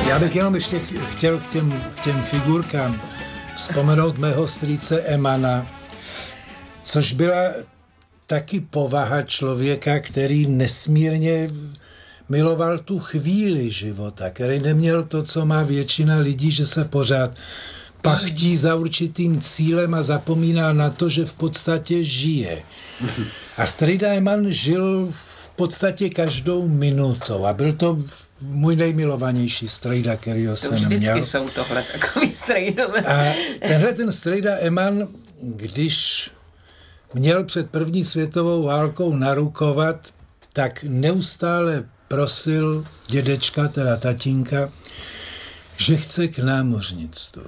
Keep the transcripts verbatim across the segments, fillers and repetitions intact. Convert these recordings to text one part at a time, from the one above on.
Já bych jenom ještě chtěl k těm, k těm figurkám vzpomenout mého strýce Emana, což byla taky povaha člověka, který nesmírně miloval tu chvíli života, který neměl to, co má většina lidí, že se pořád pachtí za určitým cílem a zapomíná na to, že v podstatě žije. A strejda Eman žil v podstatě každou minutou a byl to můj nejmilovanější strejda, kterýho jsem měl. Vždycky jsou tohle takový strejdové. A tenhle ten strejda Eman, když měl před první světovou válkou narukovat, tak neustále prosil dědečka, teda tatínka, že chce k námořnictvu.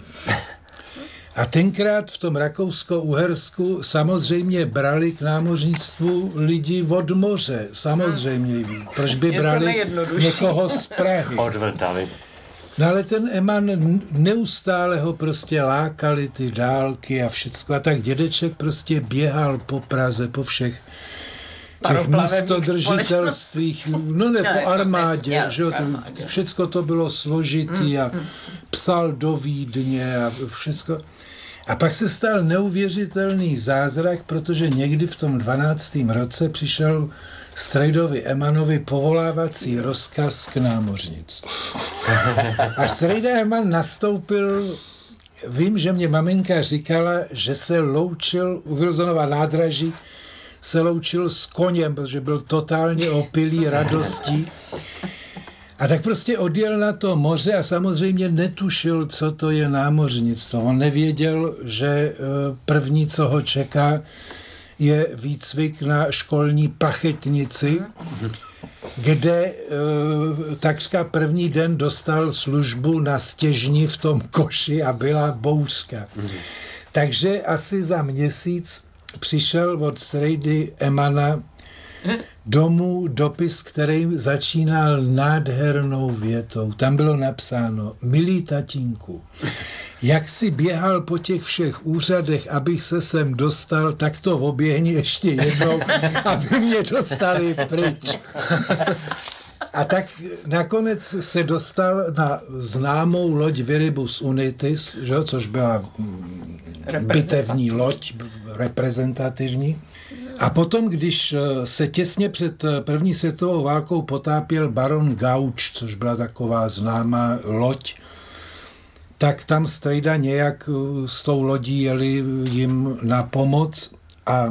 A tenkrát v tom Rakousko-Uhersku samozřejmě brali k námořnictvu lidi od moře. Samozřejmě. Proč by brali někoho z Prahy? Odvrtali. No ale ten Eman neustále ho prostě lákali ty dálky a všecko. A tak dědeček prostě běhal po Praze, po všech těch místodržitelstvích, no ne, po armádě, že jo, to, všecko to bylo složitý a psal do Vídně a všecko. A pak se stal neuvěřitelný zázrak, protože někdy v tom dvanáctém roce přišel strejdovi Emanovi povolávací rozkaz k námořnictvu. A strejda Eman nastoupil, vím, že mě maminka říkala, že se loučil u Wilsonova nádraží, se loučil s koněm, protože byl totálně opilý radostí. A tak prostě odjel na to moře a samozřejmě netušil, co to je námořnictvo. On nevěděl, že první, co ho čeká, je výcvik na školní plachetnici, kde takřka první den dostal službu na stěžni v tom koši a byla bouřka. Takže asi za měsíc přišel od strejdy Emana domů dopis, který začínal nádhernou větou. Tam bylo napsáno: milý tatínku, jak si běhal po těch všech úřadech, abych se sem dostal, tak to oběhni ještě jednou, aby mě dostali pryč. A tak nakonec se dostal na známou loď Viribus Unitis, že, což byla bitevní loď, reprezentativní. A potom, když se těsně před první světovou válkou potápěl baron Gauč, což byla taková známá loď, tak tam strejda nějak s tou lodí jeli jim na pomoc a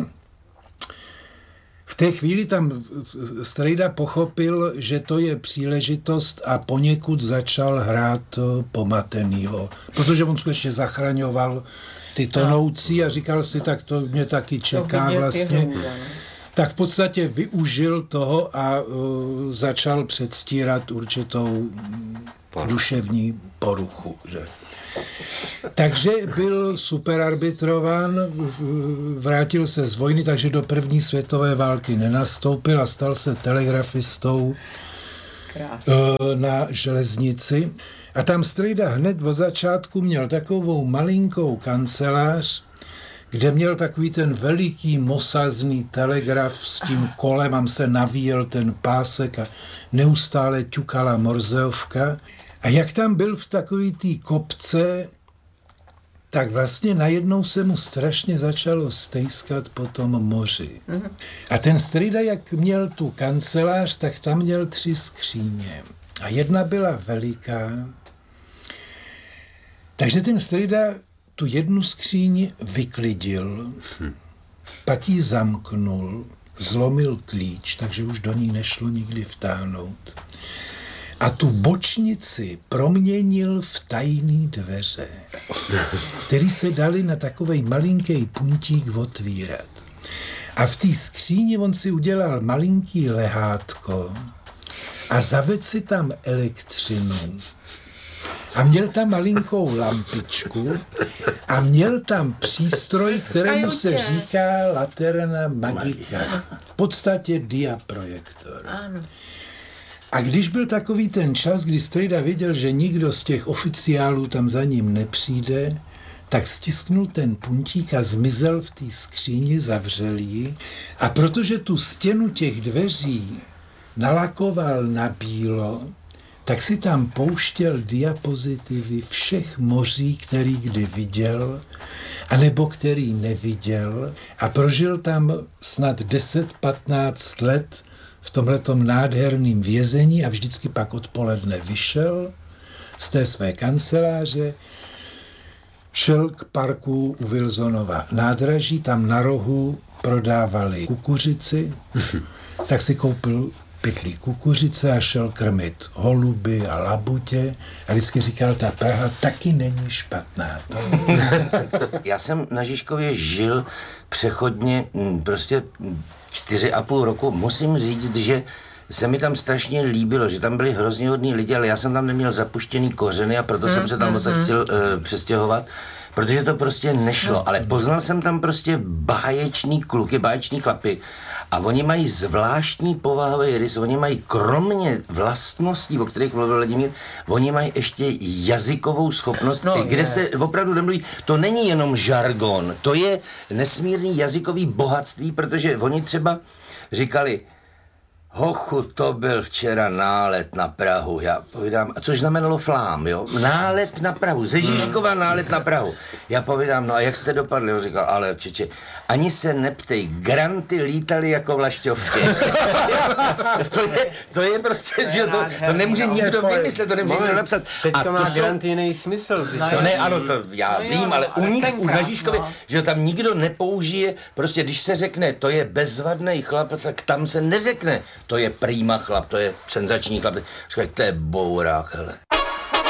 v té chvíli tam strejda pochopil, že to je příležitost a poněkud začal hrát pomatenýho, protože on skutečně zachraňoval ty tonoucí a říkal si, tak to mě taky čeká vlastně. Tak v podstatě využil toho a uh, začal předstírat určitou duševní poruchu. Že? Takže byl superarbitrován, vrátil se z vojny, takže do první světové války nenastoupil a stal se telegrafistou Krásný. na železnici. A tam strejda hned od začátku měl takovou malinkou kancelář, kde měl takový ten veliký mosazný telegraf s tím kolem, tam se navíjel ten pásek a neustále ťukala morzeovka. A jak tam byl v takový té kopce, tak vlastně najednou se mu strašně začalo stejskat po tom moři. Mm-hmm. A ten strejda, jak měl tu kancelář, tak tam měl tři skříně. A jedna byla veliká. Takže ten strejda tu jednu skříň vyklidil, hm. pak ji zamknul, zlomil klíč, takže už do ní nešlo nikdy vtáhnout. A tu bočnici proměnil v tajný dveře, který se dali na takovej malinký puntík otvírat. A v té skříni on si udělal malinký lehátko a zavedl si tam elektřinu. A měl tam malinkou lampičku a měl tam přístroj, kterému se říká laterna magica. V podstatě diaprojektor. A když byl takový ten čas, kdy strejda věděl, že nikdo z těch oficiálů tam za ním nepřijde, tak stisknul ten puntík a zmizel v té skříni, zavřel ji. A protože tu stěnu těch dveří nalakoval na bílo, tak si tam pouštěl diapozitivy všech moří, který kdy viděl, anebo který neviděl a prožil tam snad deset patnáct let v tomhletom nádherném vězení a vždycky pak odpoledne vyšel z té své kanceláře, šel k parku u Wilsonova nádraží, tam na rohu prodávali kukuřici, tak si koupil pytlí kukuřice a šel krmit holuby a labutě a vždycky říkal, ta Praha taky není špatná. Já jsem na Žižkově žil přechodně prostě čtyři a půl roku. Musím říct, že se mi tam strašně líbilo, že tam byli hrozně hodní lidi, ale já jsem tam neměl zapuštěný kořeny a proto mm, jsem se tam mm, moc mm. chtěl uh, přestěhovat, protože to prostě nešlo. Ale poznal jsem tam prostě báječný kluky, báječní chlapy a oni mají zvláštní povahový rys, oni mají kromě vlastností, o kterých mluvil Vladimír, oni mají ještě jazykovou schopnost, no, kde je. se opravdu nemluví. To není jenom žargon, to je nesmírný jazykový bohatství, protože oni třeba říkali, hochu, to byl včera nálet na Prahu, já povídám, což znamenalo flám, jo, nálet na Prahu, ze Žižkova nálet na Prahu. Já povídám, no a jak jste dopadli? On říkal, ale čiče, ani se neptej, granty lítali jako vlašťovky. to, je, to je prostě, že to, to nemůže nikdo vymyslet, to nemůže nikdo napsat. Teď to má jsou... grant jiný smysl. No, ne, ano, to já no, vím, jo, ale u nich, u na Žižkově, no. že tam nikdo nepoužije, prostě když se řekne, to je bezvadný chlap, tak tam se neřekne, to je prýma chlap, to je senzační chlap. Říkají, to je bourák, hele.